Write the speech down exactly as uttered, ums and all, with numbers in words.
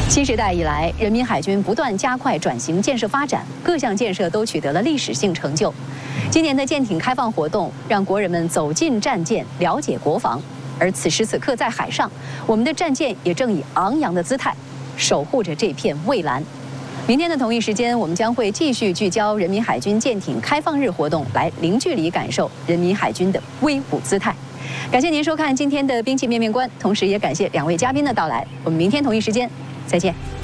新时代以来，人民海军不断加快转型建设发展，各项建设都取得了历史性成就。今年的舰艇开放活动，让国人们走进战舰，了解国防。而此时此刻，在海上，我们的战舰也正以昂扬的姿态，守护着这片蔚蓝。明天的同一时间，我们将会继续聚焦人民海军舰艇开放日活动，来零距离感受人民海军的威武姿态。感谢您收看今天的兵器面面观，同时也感谢两位嘉宾的到来。我们明天同一时间再见。